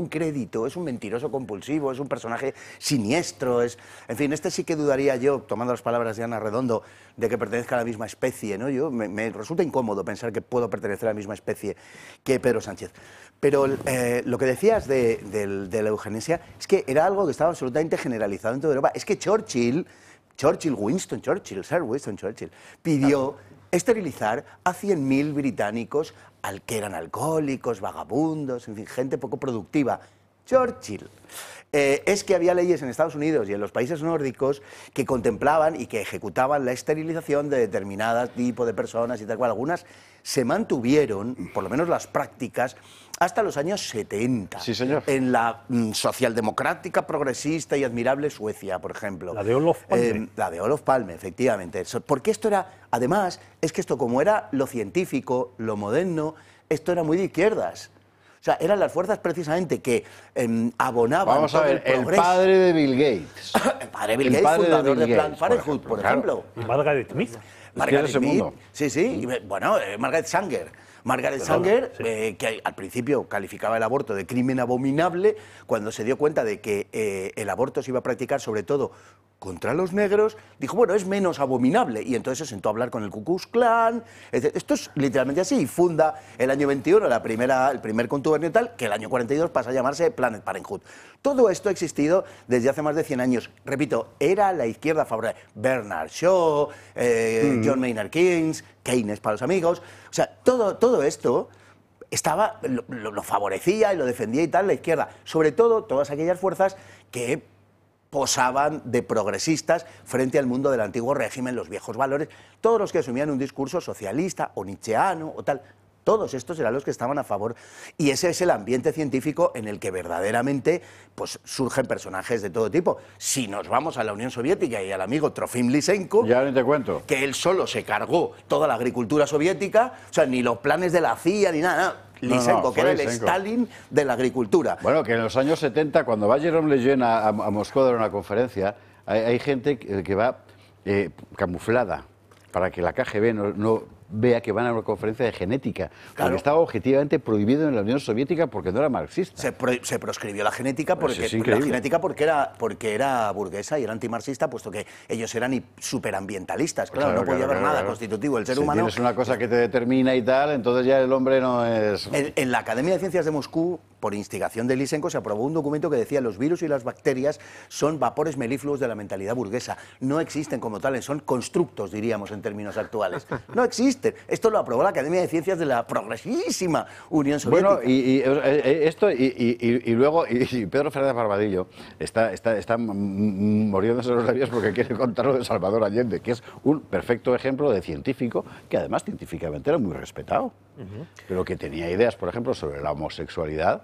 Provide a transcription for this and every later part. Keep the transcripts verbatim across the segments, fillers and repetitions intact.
ningún crédito, es un mentiroso compulsivo, es un personaje siniestro, es... En fin, este sí que dudaría yo, tomando las palabras de Ana Redondo, de que pertenezca a la misma especie, ¿no? Yo, me, me resulta incómodo pensar que puedo pertenecer a la misma especie que Pedro Sánchez. Pero eh, lo que decías de, de, de la eugenesia es que era algo que estaba absolutamente generalizado en toda Europa. Es que Churchill, Churchill, Winston Churchill, Sir Winston Churchill, pidió esterilizar a cien mil británicos al que eran alcohólicos, vagabundos, en fin, gente poco productiva. Churchill. Eh, es que había leyes en Estados Unidos y en los países nórdicos que contemplaban y que ejecutaban la esterilización de determinados tipos de personas y tal cual. Algunas se mantuvieron, por lo menos las prácticas, hasta los años setenta. Sí, señor. En la mm, socialdemocrática, progresista y admirable Suecia, por ejemplo. La de Olof Palme. Eh, la de Olof Palme, efectivamente. Porque esto era, además, es que esto como era lo científico, lo moderno, esto era muy de izquierdas. O sea, eran las fuerzas precisamente que eh, abonaban Vamos a todo ver, el el progreso. padre de Bill Gates. El padre de Bill El Gates, padre de fundador de, Bill Plan Gates, Parenthood, por por ejemplo, ejemplo. Y Margaret Smith. Margaret ese Smith, mundo. sí, sí, y, bueno, eh, Margaret Sanger. Margaret Perdona, Sanger, sí. eh, que al principio calificaba el aborto de crimen abominable, cuando se dio cuenta de que eh, el aborto se iba a practicar sobre todo contra los negros, dijo, bueno, es menos abominable, y entonces se sentó a hablar con el Ku Klux Klan. Esto es literalmente así, y funda el año veintiuno la primera, el primer contubernio tal, que el año cuarenta y dos pasa a llamarse Planned Parenthood. Todo esto ha existido desde hace más de cien años. Repito, era la izquierda favorable. Bernard Shaw, eh, mm. John Maynard Keynes, Keynes para los amigos. O sea, todo, todo esto estaba, lo, lo, lo favorecía y lo defendía y tal la izquierda. Sobre todo, todas aquellas fuerzas que posaban de progresistas frente al mundo del antiguo régimen, los viejos valores, todos los que asumían un discurso socialista o nietzscheano o tal. Todos estos eran los que estaban a favor, y ese es el ambiente científico en el que verdaderamente pues, surgen personajes de todo tipo. Si nos vamos a la Unión Soviética y al amigo Trofim Lysenko, ya te cuento, que él solo se cargó toda la agricultura soviética, o sea, ni los planes de la C I A ni nada, nada. Lysenko, no, no, que era el Lysenko. Stalin de la agricultura. Bueno, que en los años setenta, cuando va Jerome Lejeune a, a, a Moscú a dar una conferencia, hay, hay gente que, que va eh, camuflada para que la K G B no, no vea que van a una conferencia de genética, claro. Porque estaba objetivamente prohibido en la Unión Soviética porque no era marxista. Se, pro, se proscribió la genética porque, pues es la genética porque era, porque era burguesa y era antimarxista, puesto que ellos eran superambientalistas. Claro, claro, no podía claro, haber claro, nada claro. constitutivo del ser si humano. Si tienes una cosa que te determina y tal, entonces ya el hombre no es... En, en la Academia de Ciencias de Moscú, por instigación de Lysenko, se aprobó un documento que decía los virus y las bacterias son vapores melífluos de la mentalidad burguesa. No existen como tales, son constructos, diríamos en términos actuales. No existen. Esto lo aprobó la Academia de Ciencias de la progresísima Unión Soviética. Bueno, y, y esto, y, y, y luego, y, y Pedro Fernández Barbadillo está, está, está muriéndose los labios porque quiere contar lo de Salvador Allende, que es un perfecto ejemplo de científico, que además científicamente era muy respetado, uh-huh. pero que tenía ideas, por ejemplo, sobre la homosexualidad.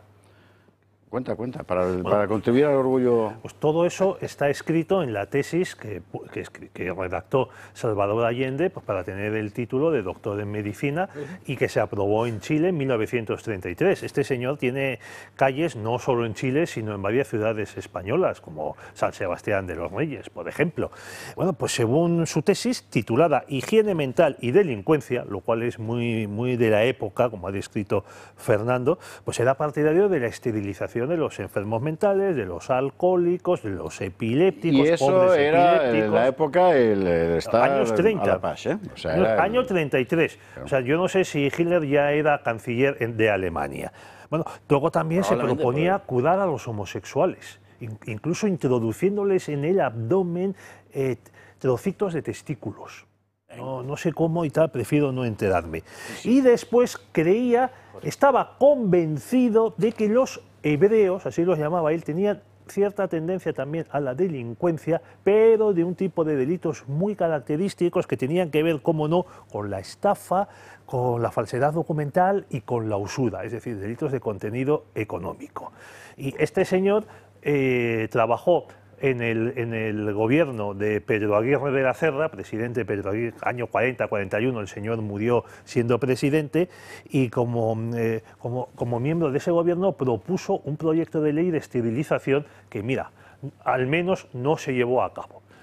Cuenta, cuenta, para, el, bueno, para contribuir al orgullo... Pues todo eso está escrito en la tesis que, que, que redactó Salvador Allende pues para tener el título de doctor en medicina y que se aprobó en Chile en mil novecientos treinta y tres. Este señor tiene calles no solo en Chile, sino en varias ciudades españolas, como San Sebastián de los Reyes, por ejemplo. Bueno, pues según su tesis, titulada Higiene mental y delincuencia, lo cual es muy, muy de la época, como ha descrito Fernando, pues era partidario de la esterilización de los enfermos mentales, de los alcohólicos, de los epilépticos, y eso era en la época el, el estar años treinta, a la paz, ¿eh? O sea, años, era el... año treinta y tres. O sea, yo no sé si Hitler ya era canciller de Alemania. Bueno, luego también se proponía por... curar a los homosexuales, incluso introduciéndoles en el abdomen eh, trocitos de testículos. No, no sé cómo y tal, prefiero no enterarme. Y después creía, estaba convencido de que los hebreos, así los llamaba él, tenían cierta tendencia también a la delincuencia, pero de un tipo de delitos muy característicos que tenían que ver, cómo no, con la estafa, con la falsedad documental y con la usura, es decir, delitos de contenido económico. Y este señor eh, trabajó en el, en el gobierno de Pedro Aguirre de la Cerra, presidente Pedro Aguirre, año cuarenta cuarenta y uno, el señor murió siendo presidente, y como, eh, como, como miembro de ese gobierno propuso un proyecto de ley de esterilización que, mira, al menos no se llevó a cabo.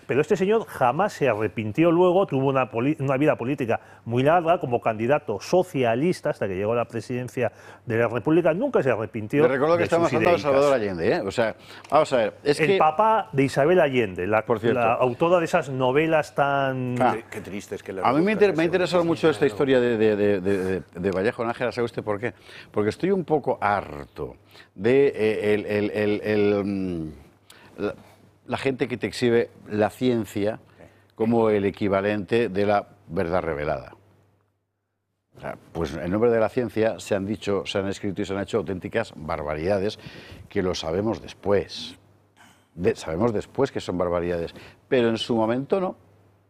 pero este señor jamás se arrepintió luego, tuvo una, una vida política muy larga como candidato socialista hasta que llegó a la presidencia de la República, nunca se arrepintió. Te recuerdo que de estamos sus hablando de ideicas. Salvador Allende, ¿eh? O sea, vamos a ver, es El que... papá de Isabel Allende, la, Por cierto. la autora de esas novelas tan... Ah. Qué, qué triste es que le A mí me, gusta inter- me ha ese- interesado mucho esta historia de, de, de, de, de Vallejo Nájera, ¿sabe usted por qué? Porque estoy un poco harto de eh, el, el, el, el, mm, la, la gente que te exhibe la ciencia como el equivalente de la verdad revelada. O sea, pues en nombre de la ciencia se han dicho, se han escrito y se han hecho auténticas barbaridades que lo sabemos después. De- sabemos después que son barbaridades, pero en su momento no.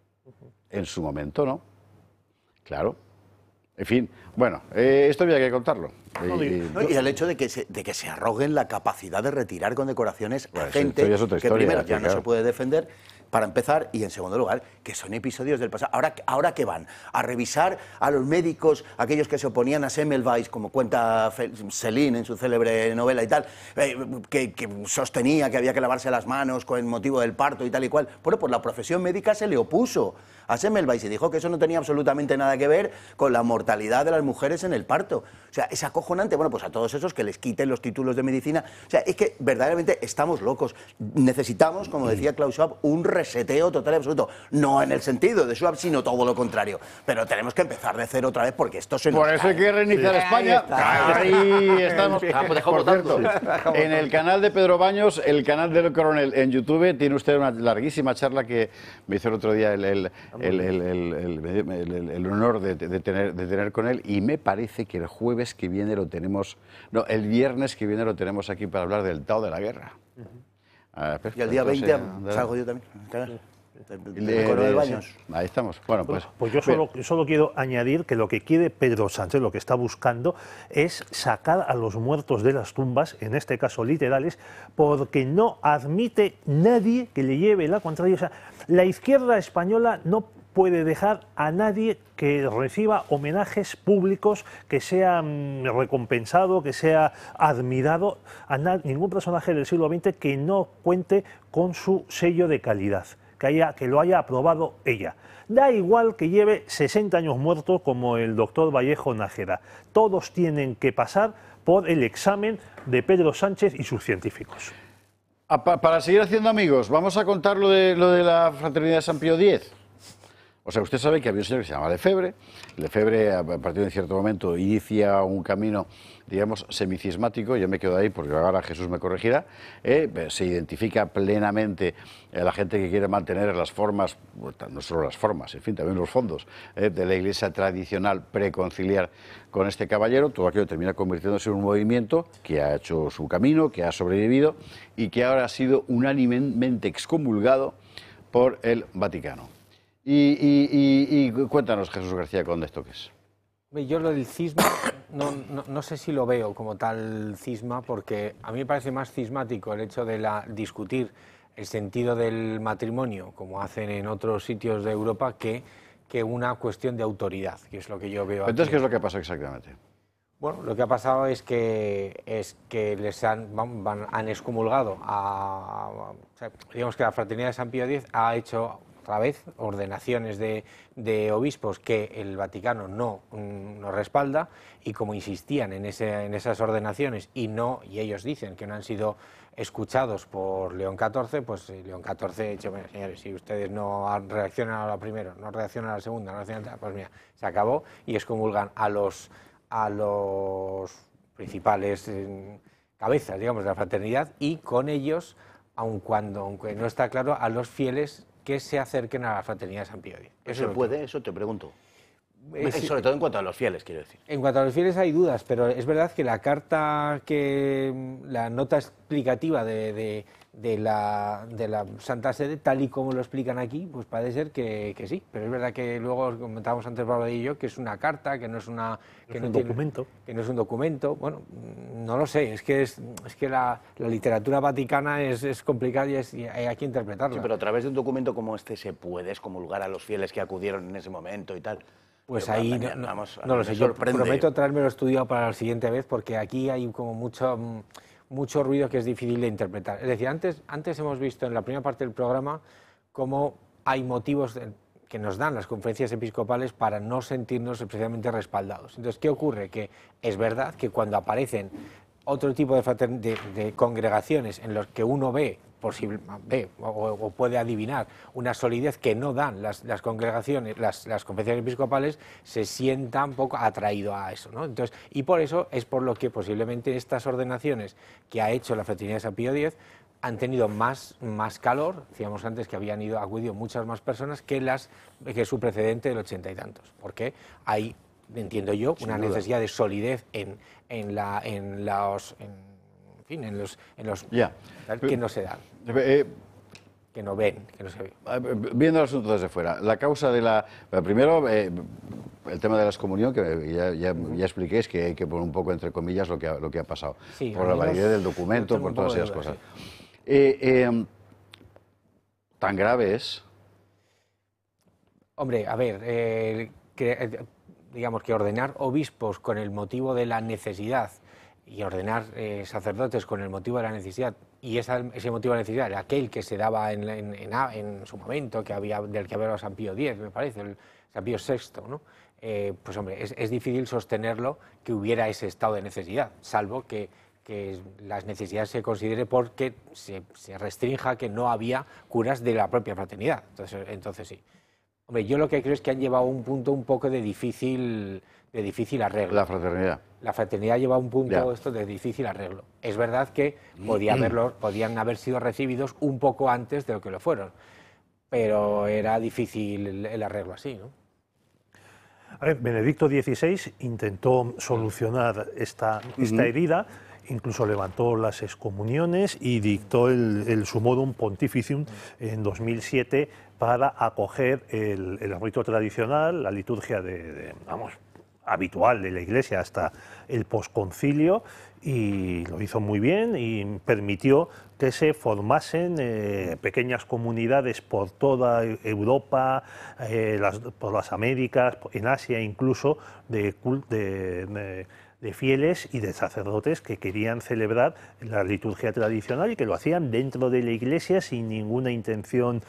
En su momento no. Claro. En fin, bueno, eh, esto había que contarlo. No, Y- digo, No, y el hecho de que, se, de que se arroguen la capacidad de retirar condecoraciones Bueno, a eso- gente esto ya es otra que historia, primero sí, ya no claro. se puede defender, para empezar, y en segundo lugar, que son episodios del pasado. ¿Ahora, ahora qué van? ¿A revisar a los médicos, aquellos que se oponían a Semmelweis, como cuenta Fe- Céline en su célebre novela y tal, eh, que, que sostenía que había que lavarse las manos con el motivo del parto y tal y cual? Bueno, pues la profesión médica se le opuso a Semmelweis y dijo que eso no tenía absolutamente nada que ver con la mortalidad de las mujeres en el parto. O sea, es acojonante. Bueno, pues a todos esos que les quiten los títulos de medicina. O sea, es que verdaderamente estamos locos. Necesitamos, como decía Klaus Schwab, un reseteo total y absoluto. No en el sentido de Schwab, sino todo lo contrario. Pero tenemos que empezar de cero otra vez porque esto se nos Por eso hay cae. que reiniciar Sí. España. Ahí Ahí estamos. Ah, pues dejamos Por cierto, tanto. en el canal de Pedro Baños, el canal del Coronel en YouTube, tiene usted una larguísima charla que me hizo el otro día el, el, el, el, el, el- el- el honor de, de tener, de tener con él, y me parece que el jueves que viene lo tenemos, no, el viernes que viene lo tenemos aquí para hablar del Tao de la Guerra. Ah, pues, Y el día entonces, veinte eh, salgo yo también. de- Del Coronel de- Baños. sí, ahí estamos. Bueno, pues, Pues yo solo, yo solo quiero añadir que lo que quiere Pedro Sánchez, lo que está buscando, es sacar a los muertos de las tumbas, en este caso literales, porque no admite nadie que le lleve la contraria. O sea, la izquierda española no puede dejar a nadie que reciba homenajes públicos, que sea mm, recompensado, que sea admirado, a na- ningún personaje del siglo veinte que no cuente con su sello de calidad, que, haya, que lo haya aprobado ella. Da igual que lleve sesenta años muerto como el doctor Vallejo Nájera. Todos tienen que pasar por el examen de Pedro Sánchez y sus científicos. Ah, pa- para seguir haciendo amigos, vamos a contar lo de, lo de la Fraternidad de San Pío X. O sea, usted sabe que había un señor que se llama Lefebvre. Lefebvre, a partir de cierto momento, inicia un camino, digamos, semicismático. Yo me quedo ahí porque ahora Jesús me corregirá. Eh, se identifica plenamente a la gente que quiere mantener las formas, no solo las formas, en fin, también los fondos eh, de la Iglesia tradicional preconciliar con este caballero. Todo aquello termina convirtiéndose en un movimiento que ha hecho su camino, que ha sobrevivido y que ahora ha sido unánimemente excomulgado por el Vaticano. Y, y- y- y cuéntanos, Jesús García Conde, ¿esto qué es? Yo lo del cisma, no, no, no sé si lo veo como tal cisma, porque a mí me parece más cismático el hecho de la, discutir el sentido del matrimonio, como hacen en otros sitios de Europa, que, que una cuestión de autoridad, que es lo que yo veo aquí. Entonces, ¿qué es lo que pasó exactamente? Bueno, lo que ha pasado es que, es que les han, van- van- han excomulgado a, a- o sea, digamos que la Fraternidad de San Pío X ha hecho otra vez ordenaciones de, de obispos que el Vaticano no, mm, no respalda, y como insistían en, ese, en esas ordenaciones y no, y ellos dicen que no han sido escuchados por León catorce, pues eh, León catorce ha dicho: bueno, señores, si ustedes no han- reaccionan a la primera, no reaccionan a la segunda, no reaccionan a la, pues mira, se acabó, y excomulgan a los a los principales eh, cabezas, digamos, de la fraternidad, y con ellos, aun cuando, aunque no está claro, a los fieles que se acerquen a la fraternidad de San Pío X. ¿Eso es se lo que- puede? Eso te pregunto. Eh, sí. Sobre todo en cuanto a los fieles, quiero decir. En cuanto a los fieles hay dudas, pero es verdad que la carta, que la nota explicativa de, de, de la, de la Santa Sede, tal y como lo explican aquí, pues parece ser que, que sí. Pero es verdad que luego comentábamos antes, Bárbara y yo, que es una carta, que no es una... Que Es no un tiene- documento. que no es un documento. Bueno, no lo sé, es que, es, es que la, la literatura vaticana es, es complicada y, es, y hay que interpretarla. Sí, pero a través de un documento como este se puede excomulgar a los fieles que acudieron en ese momento y tal. Pues Pero, ahí vamos, no, no- vamos, no lo me sé, yo sorprende. prometo traérmelo estudiado para la siguiente vez, porque aquí hay como mucho, mm, mucho ruido que es difícil de interpretar. Es decir, antes, antes hemos visto en la primera parte del programa cómo hay motivos de, que nos dan las conferencias episcopales para no sentirnos especialmente respaldados. Entonces, ¿qué ocurre? Que es verdad que cuando aparecen otro tipo de, de, de congregaciones en los que uno ve, posible, ve o, o puede adivinar una solidez que no dan las, las congregaciones, las, las conferencias episcopales, se sienta un poco atraído a eso, ¿no? Entonces, y por eso es por lo que posiblemente estas ordenaciones que ha hecho la Fraternidad de San Pío X han tenido más, más calor, decíamos antes que habían ido, acudido muchas más personas que, las, que su precedente del ochenta y tantos, porque hay, entiendo yo, Sin una duda. necesidad de solidez en, en, la, en los... En, en fin, en los, en los Ya. que no se dan, Eh, que no ven, que no se ven. Viendo el asunto desde fuera, la causa de la... Primero, eh, el tema de la excomunión, que ya, ya, ya expliqué, es que hay que poner un poco entre comillas lo que ha, lo que ha pasado. Sí, por la al menos validez del yo documento, tengo por un todas poco de esas duda, cosas. Eh, eh, tan grave es... Hombre, a ver, eh, que, eh, digamos que ordenar obispos con el motivo de la necesidad y ordenar eh, sacerdotes con el motivo de la necesidad, y esa, ese motivo de la necesidad era aquel que se daba en, en, en, en su momento, que había, del que hablaba San Pío X, me parece, el San Pío sexto, ¿no? Eh, pues hombre, es, es difícil sostenerlo que hubiera ese estado de necesidad, salvo que, que las necesidades se considere porque se, se restrinja que no había curas de la propia fraternidad. Entonces, entonces sí. Hombre, yo lo que creo es que han llevado a un punto un poco de difícil, de difícil arreglo. La fraternidad. La fraternidad lleva a un punto Ya. esto de difícil arreglo. Es verdad que podía haberlo, podían haber sido recibidos un poco antes de lo que lo fueron, pero era difícil el, el arreglo así, ¿no? A ver, Benedicto dieciséis intentó solucionar esta, esta herida, incluso levantó las excomuniones y dictó el, el Summorum Pontificium en dos mil siete para acoger el, el rito tradicional, la liturgia de, de, vamos, habitual de la Iglesia hasta el posconcilio, y lo hizo muy bien y permitió que se formasen eh, pequeñas comunidades por toda Europa, eh, las, por las Américas, en Asia incluso, de, de, de, de fieles y de sacerdotes que querían celebrar la liturgia tradicional y que lo hacían dentro de la Iglesia sin ninguna intención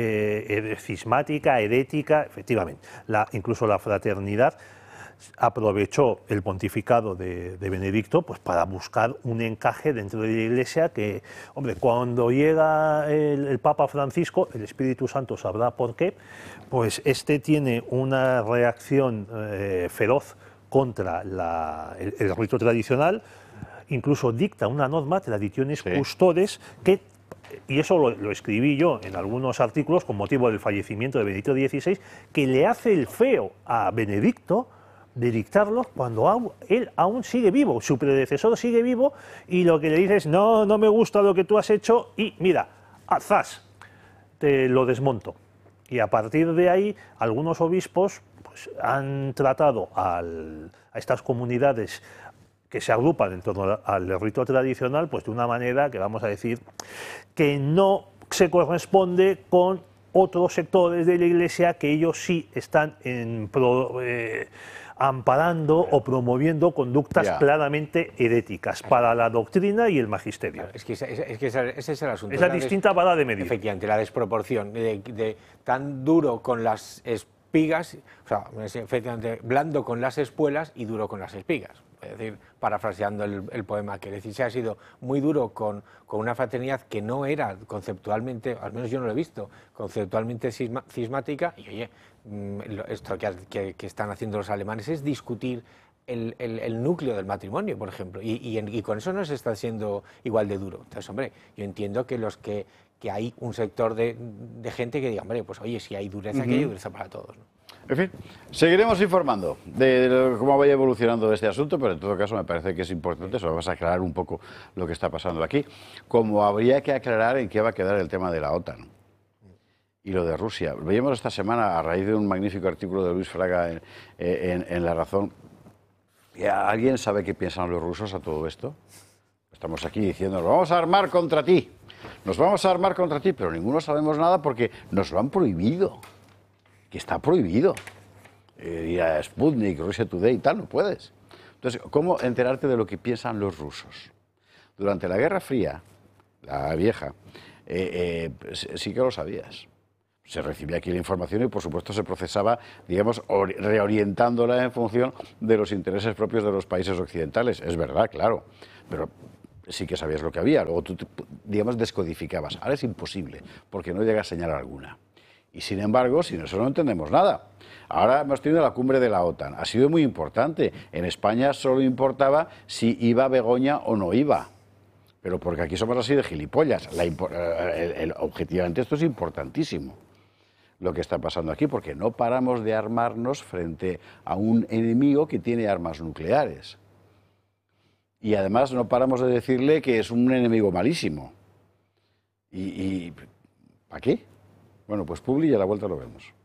eh, cismática, herética. Efectivamente, la, incluso la fraternidad aprovechó el pontificado de, de Benedicto pues para buscar un encaje dentro de la Iglesia que, hombre, cuando llega el, el Papa Francisco, el Espíritu Santo sabrá por qué, pues este tiene una reacción eh, feroz contra la, el, el rito tradicional, incluso dicta una norma, Traditionis Sí. Custodes, que, y eso lo, lo escribí yo en algunos artículos con motivo del fallecimiento de Benedicto dieciséis, que le hace el feo a Benedicto de dictarlos cuando aún, él aún sigue vivo, su predecesor sigue vivo, y lo que le dice es, no, no me gusta lo que tú has hecho, y mira, azás, te lo desmonto. Y a partir de ahí, algunos obispos pues, han tratado al, a estas comunidades que se agrupan en torno al rito tradicional, pues de una manera que vamos a decir que no se corresponde con otros sectores de la Iglesia que ellos sí están en pro, eh, amparando o promoviendo conductas Ya. claramente heréticas para la doctrina y el magisterio. Claro, es que, ese, es que ese, ese es el asunto. Es la des- distinta vara de medir. Efectivamente, la desproporción de, de tan duro con las espigas, o sea, efectivamente, blando con las espuelas y duro con las espigas. Es decir, parafraseando el, el poema, que decir, se ha sido muy duro con, con una fraternidad que no era conceptualmente, al menos yo no lo he visto, conceptualmente cisma- cismática, y oye, mm, lo- esto que, que- que están haciendo los alemanes es discutir el, el- el núcleo del matrimonio, por ejemplo, y, y en- y con eso no se está siendo igual de duro. Entonces, hombre, yo entiendo que los que, que hay un sector de, de gente que diga, hombre, pues oye, si hay dureza, que hay dureza para todos, ¿no? En fin, seguiremos informando de, de cómo vaya evolucionando este asunto, pero en todo caso me parece que es importante, solo vas a aclarar un poco lo que está pasando aquí, como habría que aclarar en qué va a quedar el tema de la OTAN y lo de Rusia. Veíamos esta semana, a raíz de un magnífico artículo de Luis Fraga en, en, en La Razón, ¿alguien sabe qué piensan los rusos a todo esto? Estamos aquí diciendo, nos vamos a armar contra ti, nos vamos a armar contra ti, pero ninguno sabemos nada porque nos lo han prohibido. Que está prohibido. Eh, ir a Sputnik, Russia Today y tal, no puedes. Entonces, ¿cómo enterarte de lo que piensan los rusos? Durante la Guerra Fría, la vieja, eh, eh, sí que lo sabías. Se recibía aquí la información y, por supuesto, se procesaba, digamos, reorientándola en función de los intereses propios de los países occidentales. Es verdad, claro, pero sí que sabías lo que había. Luego tú, digamos, descodificabas. Ahora es imposible, porque no llega señal alguna. Y, sin embargo, sin eso no entendemos nada. Ahora hemos tenido la cumbre de la OTAN. Ha sido muy importante. En España solo importaba si iba Begoña o no iba. Pero porque aquí somos así de gilipollas. La, el, el, objetivamente esto es importantísimo, lo que está pasando aquí, porque no paramos de armarnos frente a un enemigo que tiene armas nucleares. Y además no paramos de decirle que es un enemigo malísimo. ¿Y, y ¿para qué? Bueno, pues Publi y a la vuelta lo vemos.